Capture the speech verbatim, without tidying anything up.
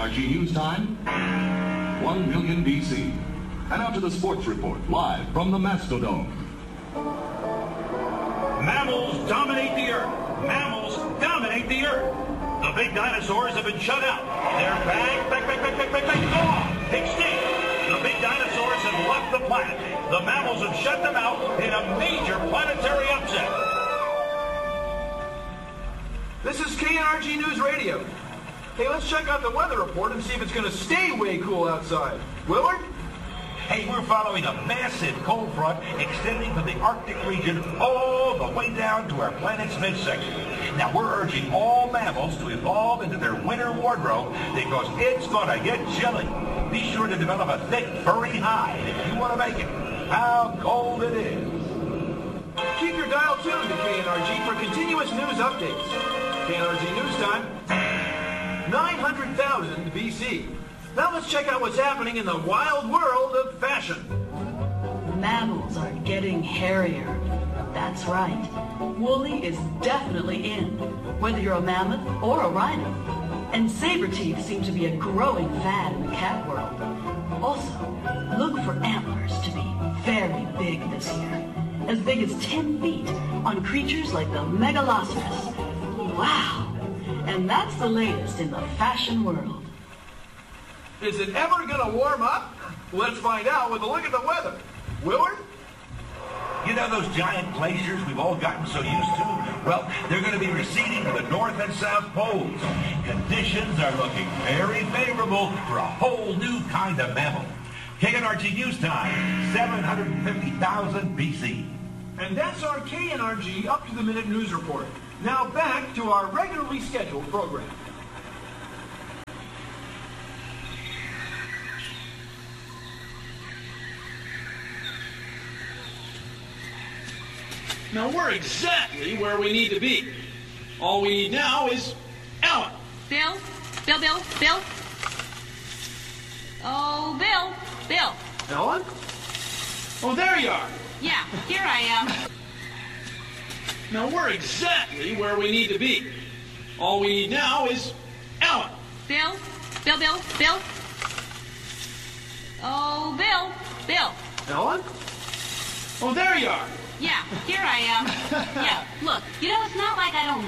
R G News Time, one million B C. And now to the sports report, live from the Mastodome. Mammals dominate the earth. Mammals dominate the earth. The big dinosaurs have been shut out. They're back, back, back, back, back, back, back, gone, extinct. The big dinosaurs have left the planet. The mammals have shut them out in a major planetary upset. This is K N R G News Radio. Hey, let's check out the weather report and see if it's going to stay way cool outside. Willard? Hey, we're following a massive cold front extending from the Arctic region all the way down to our planet's midsection. Now, we're urging all mammals to evolve into their winter wardrobe because it's going to get chilly. Be sure to develop a thick, furry hide if you want to make it. How cold it is. Keep your dial tuned to K N R G for continuous news updates. K N R G News Time, nine hundred thousand B C. Now let's check out what's happening in the wild world of fashion. Mammals are getting hairier. That's right. Woolly is definitely in, whether you're a mammoth or a rhino. And saber teeth seem to be a growing fad in the cat world. Also, look for antlers to be very big this year. As big as ten feet on creatures like the Megalosaurus. Wow! And that's the latest in the fashion world. Is it ever going to warm up? Let's find out with a look at the weather. Willard? You know those giant glaciers we've all gotten so used to? Well, they're going to be receding to the north and south poles. Conditions are looking very favorable for a whole new kind of mammal. K N R G News Time, seven hundred fifty thousand B C. And that's our K N R G up-to-the-minute news report. Now back to our regularly scheduled program. Now we're exactly where we need to be. All we need now is Ellen. Bill? Bill, Bill, Bill? Oh, Bill, Bill. Ellen? Oh, there you are. Yeah, here I am. Now we're exactly where we need to be. All we need now is Ellen. Bill? Bill, Bill, Bill? Oh, Bill, Bill. Ellen? Oh, there you are. Yeah, here I am. Yeah, look, you know, it's not like I don't